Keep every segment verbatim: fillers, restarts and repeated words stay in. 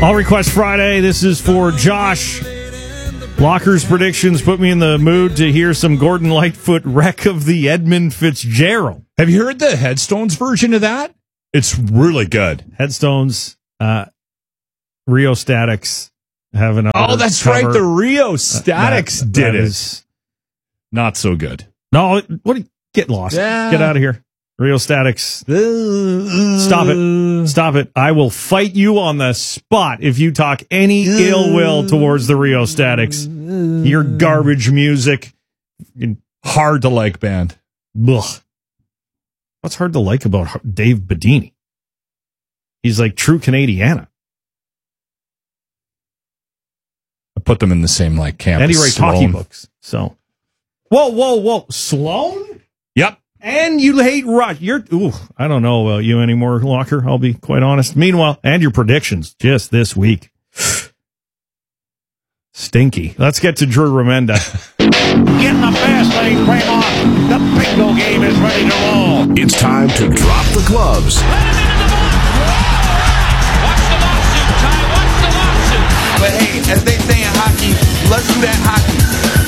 All Request Friday. This is for Josh. Locker's predictions put me in the mood to hear some Gordon Lightfoot wreck of the Edmund Fitzgerald. Have you heard the Headstones version of that? It's really good. Headstones, uh, Rio Statics have another. Oh, that's cover. right. The Rio Statics Uh, that, did that it. Is, Not so good. no, what? Get lost. Yeah. Get out of here. Rio Statics. Stop it. Stop it. I will fight you on the spot if you talk any ill will towards the Rio Statics. Your garbage music. Hard to like band. Ugh. What's hard to like about Dave Bedini? He's like true Canadiana. I put them in the same like camp. And he as writes Sloan. hockey books. So, whoa, whoa, whoa, Sloan? Yep. And you hate Rush. You're, ooh, I don't know about you anymore, Locker. I'll be quite honest. Meanwhile, and your predictions just this week. Stinky. Let's get to Drew Remenda. Getting the fast lane frame on. The bingo game is ready to roll. It's time to drop the gloves. Let him into the box. What's the lawsuit, Ty? What's the lawsuit? But hey, as they say in hockey, let's do that hockey.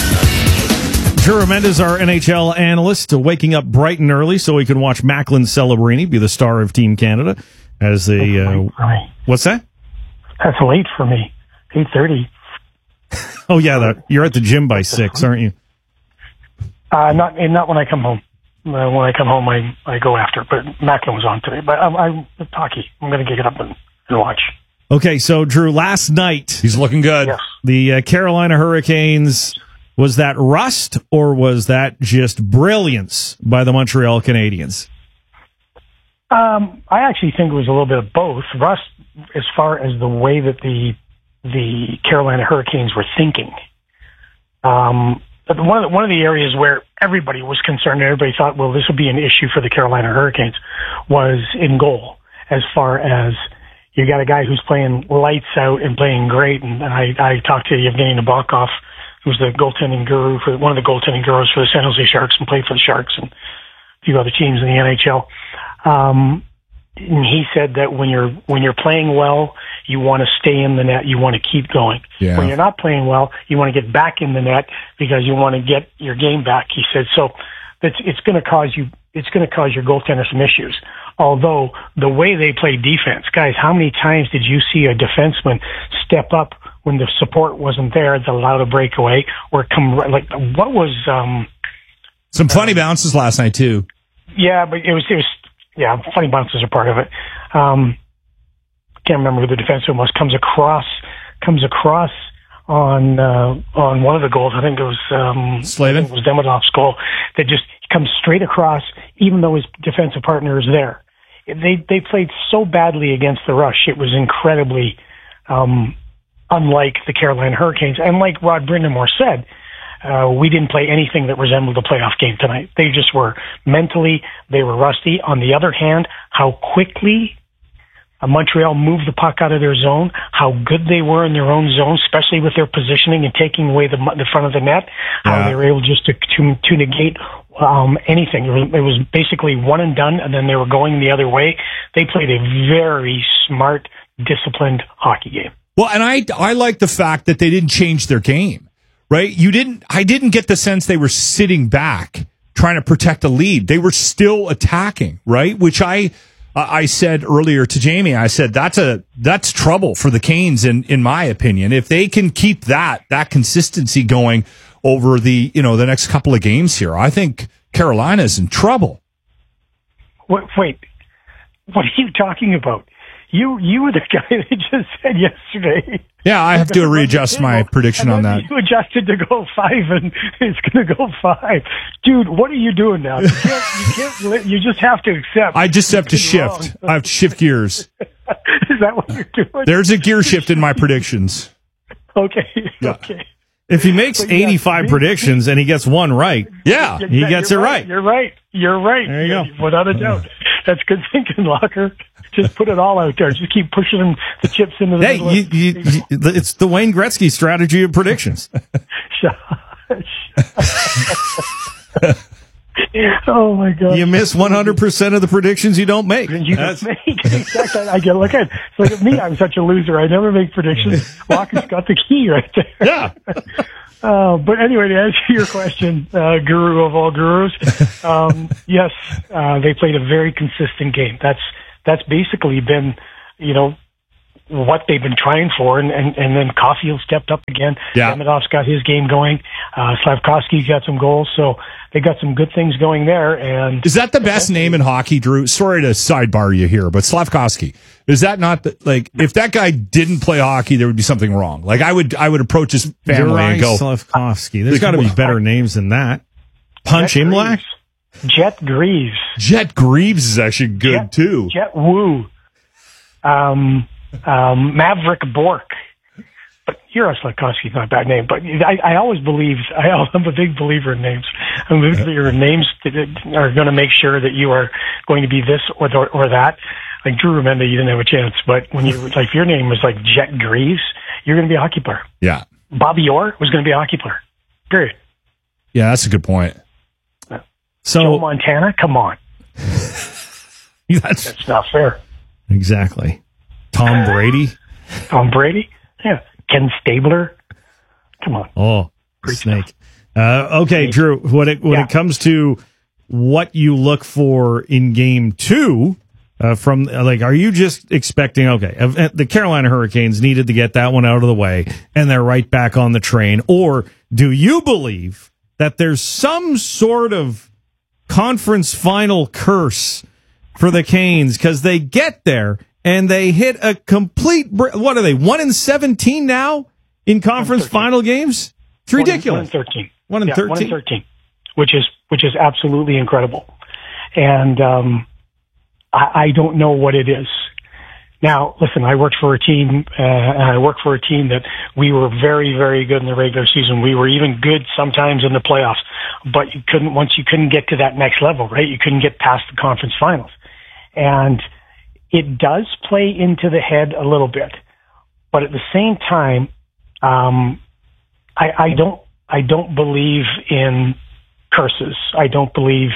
Drew Remenda is our N H L analyst, uh, waking up bright and early so he can watch Macklin Celebrini be the star of Team Canada. As a uh, what's that? That's late for me. eight thirty. Oh yeah, that, you're at the gym by six, aren't you? Uh, not not when I come home. Uh, when I come home, I, I go after. But Macklin was on today. But I'm, I'm it's hockey. I'm going to get up and, and watch. Okay, so Drew, last night He's looking good. Yes. the uh, Carolina Hurricanes. Was that rust or was that just brilliance by the Montreal Canadiens? Um, I actually think it was a little bit of both. Rust, as far as the way that the the Carolina Hurricanes were thinking. Um, but one of the, one of the areas where everybody was concerned, and everybody thought, well, this would be an issue for the Carolina Hurricanes, was in goal. As far as you got a guy who's playing lights out and playing great, and, and I, I talked to Yevgeny Nabokov, who's the goaltending guru for one of the goaltending gurus for the San Jose Sharks and played for the Sharks and a few other teams in the N H L. Um, and he said that when you're when you're playing well, you want to stay in the net, you want to keep going. Yeah. When you're not playing well, you want to get back in the net because you want to get your game back. He said so. It's it's going to cause you it's going to cause your goaltender some issues. Although the way they play defense, guys, how many times did you see a defenseman step up when the support wasn't there that allowed a breakaway or come like what was um Some funny bounces last night too. yeah, but it was it was yeah, funny bounces are part of it. Um can't remember who the defenseman was, comes across comes across on uh on one of the goals. I think it was um Slavin? it was Demidov's goal that just comes straight across even though his defensive partner is there. They they played so badly against the rush. It was incredibly um unlike the Carolina Hurricanes. And like Rod Brindamore said, uh, we didn't play anything that resembled a playoff game tonight. They just were mentally, they were rusty. On the other hand, how quickly uh, Montreal moved the puck out of their zone, how good they were in their own zone, especially with their positioning and taking away the, the front of the net, how Yeah. they were able just to, to, to negate um, anything. It was, it was basically one and done, and then they were going the other way. They played a very smart, disciplined hockey game. Well, and I I like the fact that they didn't change their game, right? You didn't. I didn't get the sense they were sitting back trying to protect a lead. They were still attacking, right? Which I uh, I said earlier to Jamie. I said that's a that's trouble for the Canes, in in my opinion. If they can keep that that consistency going over the you know the next couple of games here, I think Carolina's in trouble. Wait, wait, what are you talking about? You you were the guy that just said yesterday. Yeah, I have to readjust my prediction on that. You adjusted to go five, and it's going to go five. Dude, what are you doing now? You can't. You can't. let- You just have to accept. I just have to you've been shift. wrong. I have to shift gears. Is that what you're doing? There's a gear shift in my predictions. Okay. Yeah. Okay. If he makes But yeah, eighty-five see- predictions and he gets one right, Yeah. he gets You're it right. You're right. You're right. There you go. Without a doubt. That's good thinking, Locker. Just put it all out there. Just keep pushing them, the chips into the Hey, middle. you, you, you, it's the Wayne Gretzky strategy of predictions. Oh my God! You miss one hundred percent of the predictions you don't make. You That's- make exactly. I get look at look at me. I'm such a loser. I never make predictions. Walker's got the key right there. Yeah. Uh, but anyway, to answer your question, uh, guru of all gurus, um, yes, uh, they played a very consistent game. That's that's basically been, you know, what they've been trying for, and, and, and then Caulfield stepped up again. Yeah. Demidov's got his game going. Uh, Slavkovsky's got some goals, so they got some good things going there. And Is that the best name in hockey, Drew? Sorry to sidebar you here, but Slavkovsky, is that not the, like, if that guy didn't play hockey, there would be something wrong. Like, I would, I would approach his family Juraj and go, Slavkovsky. There's got to be better names than that. Punch Jet Imlach? Greaves. Jet Greaves. Jet Greaves is actually good Jet, too. Jet Woo. Um, um, Maverick Bork. But Juraj Slavkovsky's not a bad name, but I, I always believe, I, I'm a big believer in names. I'm a big believer in names that are going to make sure that you are going to be this or, the, or that. Like Drew Remenda, you didn't have a chance, but when you, like, if your name was like Jet Greaves, you're going to be a hockey player. Yeah. Bobby Orr was going to be a hockey player. Period. Yeah, that's a good point. So Joe Montana, come on. that's That's not fair. exactly. Tom Brady? Tom Brady? Yeah. Ken Stabler? Come on. Oh, Great snake. Uh, okay, Drew, when it, when Yeah. it comes to what you look for in game two, uh, from like, are you just expecting, okay, uh, the Carolina Hurricanes needed to get that one out of the way and they're right back on the train? Or do you believe that there's some sort of conference final curse for the Canes because they get there and they hit a complete, br- what are they, one in seventeen now in conference final games? It's ridiculous. One in thirteen. One in Yeah, thirteen? One in thirteen, which is which is absolutely incredible. And um, I, I don't know what it is. Now, listen, I worked for a team, uh, and I worked for a team that we were very, very good in the regular season. We were even good sometimes in the playoffs, but you couldn't, once you couldn't get to that next level, right? You couldn't get past the conference finals. And it does play into the head a little bit, but at the same time, um, I, I don't, I don't believe in curses. I don't believe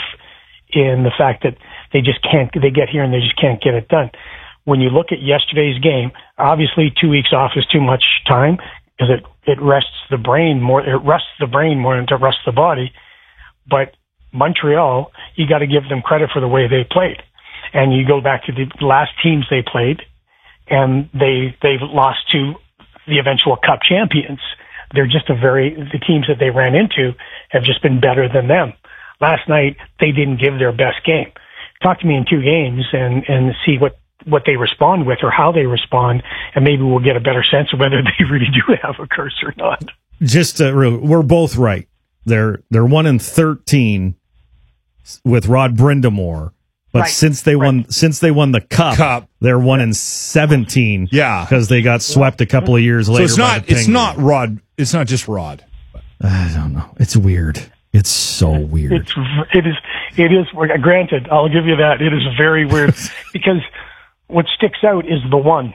in the fact that they just can't, they get here and they just can't get it done. When you look at yesterday's game, obviously two weeks off is too much time because it, it rests the brain more, it rests the brain more than to rest the body. But Montreal, you got to give them credit for the way they played. And you go back to the last teams they played and they, they've lost to the eventual cup champions. They're just a very, the teams that they ran into have just been better than them. Last night, they didn't give their best game. Talk to me in two games and, and see what, what they respond with or how they respond, and maybe we'll get a better sense of whether they really do have a curse or not. Just uh, real, we're both right. They're they're one in thirteen with Rod Brindamore, but Right, since they won since they won the cup, Cup. they're one in seventeen. Yeah. because they got swept a couple of years So later. it's by not, the it's Penguins. not Rod. It's not just Rod. I don't know. It's weird. It's so weird. It's, it is, it is, granted, I'll give you that. It is very weird because what sticks out is the one.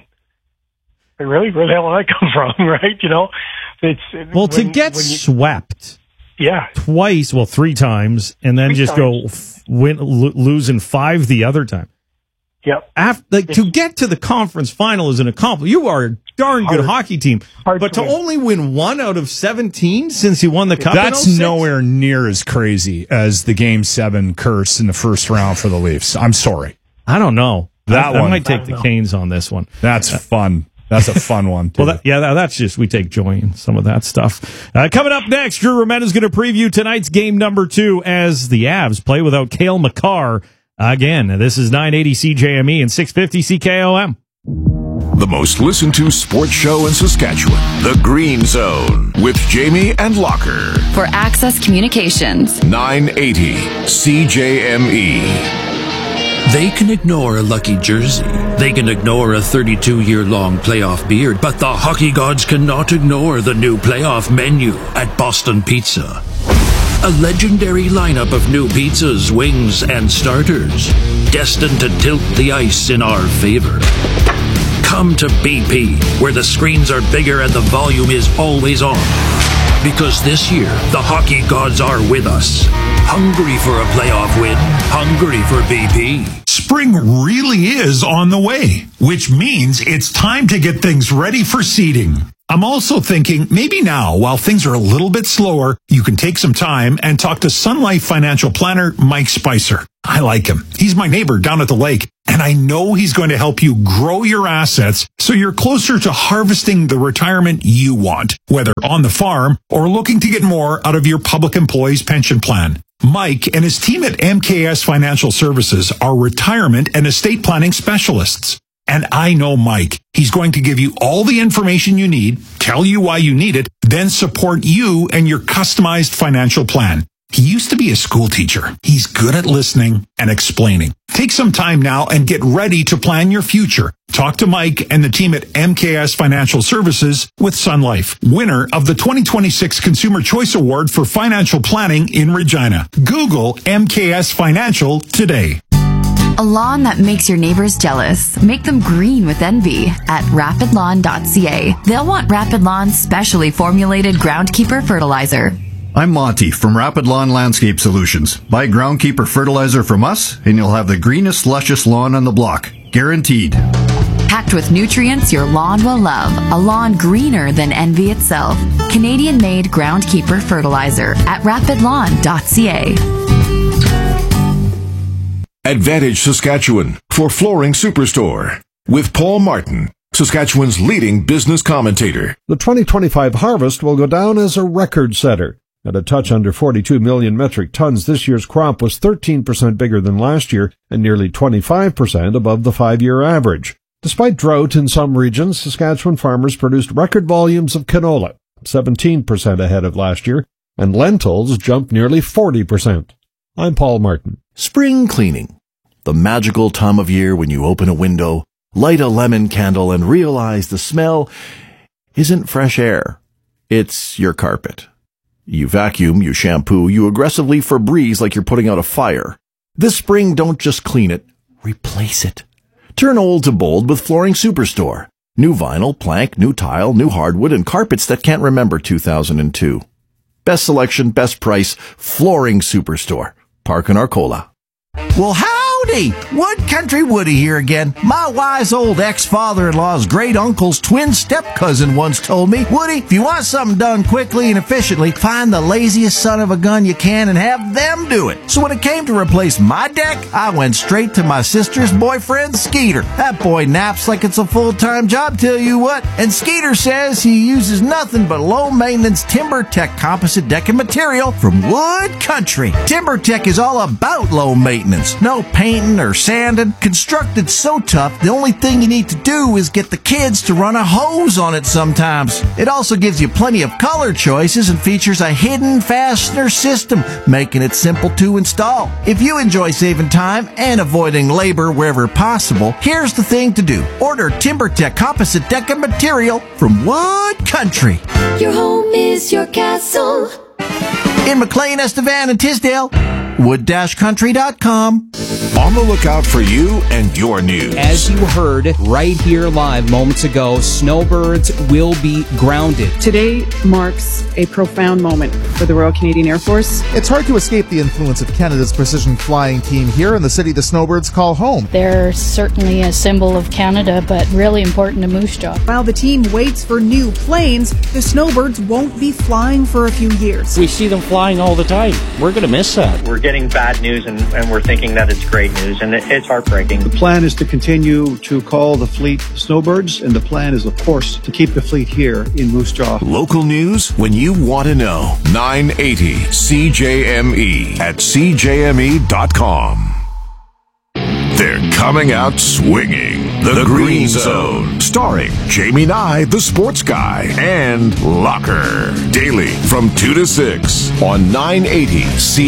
Like, really? Where the hell did that come from? Right? You know, it's, well, to when- get when you- swept yeah, twice, well, three times, and then Three just go f- win, lo- losing five the other time. yep. After, like, to get to the conference final is an accomplishment. You are a darn good Hard- hockey team, hard but to to win. only win one out of seventeen since you won the cup, in That's oh six? nowhere near as crazy as the Game Seven curse in the first round for the Leafs. I'm sorry. I don't know. That I, one. I might I take don't the know. Canes on this one. That's fun. That's a fun one. Too. Well, that, yeah, that, that's just, we take joy in some of that stuff. Uh, coming up next, Drew Remenda is going to preview tonight's game number two as the Avs play without Cale Makar again. This is nine eighty C J M E and six fifty C K O M. The most listened to sports show in Saskatchewan, The Green Zone, with Jamie and Locker. For Access Communications. nine eighty C J M E. They can ignore a lucky jersey. They can ignore a thirty-two-year-long playoff beard, but the hockey gods cannot ignore the new playoff menu at Boston Pizza. A legendary lineup of new pizzas, wings, and starters, destined to tilt the ice in our favor. Come to B P, where the screens are bigger and the volume is always on. Because this year, the hockey gods are with us. Hungry for a playoff win, hungry for B P. Spring really is on the way, which means it's time to get things ready for seeding. I'm also thinking maybe now, while things are a little bit slower, you can take some time and talk to Sun Life financial planner Mike Spicer. I like him. He's my neighbor down at the lake, and I know he's going to help you grow your assets so you're closer to harvesting the retirement you want, whether on the farm or looking to get more out of your public employees pension plan. Mike and his team at M K S Financial Services are retirement and estate planning specialists. And I know Mike. He's going to give you all the information you need, tell you why you need it, then support you and your customized financial plan. He used to be a school teacher. He's good at listening and explaining. Take some time now and get ready to plan your future. Talk to Mike and the team at M K S Financial Services with Sun Life, winner of the twenty twenty-six Consumer Choice Award for Financial Planning in Regina. Google M K S Financial today. A lawn that makes your neighbors jealous. Make them green with envy at rapid lawn dot c a. They'll want Rapid Lawn's specially formulated Groundkeeper fertilizer. I'm Monty from Rapid Lawn Landscape Solutions. Buy Groundkeeper fertilizer from us, and you'll have the greenest, luscious lawn on the block. Guaranteed. Packed with nutrients your lawn will love. A lawn greener than envy itself. Canadian-made Groundkeeper fertilizer at rapid lawn dot c a. Advantage Saskatchewan for Flooring Superstore with Paul Martin, Saskatchewan's leading business commentator. The twenty twenty-five harvest will go down as a record setter. At a touch under forty-two million metric tons, this year's crop was thirteen percent bigger than last year and nearly twenty-five percent above the five-year average. Despite drought in some regions, Saskatchewan farmers produced record volumes of canola, seventeen percent ahead of last year, and lentils jumped nearly forty percent. I'm Paul Martin. Spring cleaning. The magical time of year when you open a window, light a lemon candle, and realize the smell isn't fresh air. It's your carpet. You vacuum, you shampoo, you aggressively Febreze like you're putting out a fire. This spring, don't just clean it, replace it. Turn old to bold with Flooring Superstore. New vinyl, plank, new tile, new hardwood, and carpets that can't remember two thousand two. Best selection, best price, Flooring Superstore. Park in Arcola. Well, howdy! Wood Country Woody here again. My wise old ex-father-in-law's great-uncle's twin step-cousin once told me, Woody, if you want something done quickly and efficiently, find the laziest son of a gun you can and have them do it. So when it came to replace my deck, I went straight to my sister's boyfriend, Skeeter. That boy naps like it's a full-time job, tell you what. And Skeeter says he uses nothing but low-maintenance TimberTech composite decking material from Wood Country. TimberTech is all about low maintenance. No painting or sanding. Constructed so tough, the only thing you need to do is get the kids to run a hose on it sometimes. It also gives you plenty of color choices and features a hidden fastener system, making it simple to install. If you enjoy saving time and avoiding labor wherever possible, here's the thing to do. Order TimberTech composite decking material from Wood Country. Your home is your castle. In McLean, Estevan, and Tisdale, wood country dot com. On the lookout for you and your news. As you heard right here live moments ago, snowbirds will be grounded. Today marks a profound moment for the Royal Canadian Air Force. It's hard to escape the influence of Canada's precision flying team here in the city the snowbirds call home. They're certainly a symbol of Canada, but really important to Moose Jaw. While the team waits for new planes, the snowbirds won't be flying for a few years. We see them flying all the time. We're going to miss that. We're getting bad news, and, and we're thinking that it's great news, and it, it's heartbreaking. The plan is to continue to call the fleet snowbirds, and the plan is, of course, to keep the fleet here in Moose Jaw. Local news when you want to know. nine eighty C J M E at C J M E dot com. They're coming out swinging. The, the Green, Green Zone. Zone. Starring Jamie Nye, the sports guy, and Locker. Daily from two to six on nine eighty C J M E.